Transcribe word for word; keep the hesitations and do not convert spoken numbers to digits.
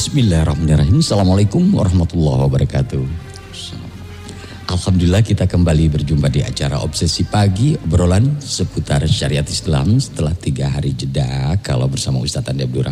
Bismillahirrahmanirrahim. Assalamualaikum warahmatullahi wabarakatuh. Alhamdulillah kita kembali berjumpa di acara Obsesi Pagi, obrolan seputar syariat Islam setelah tiga hari jeda kalau bersama Ustaz Andi Abdurrahman.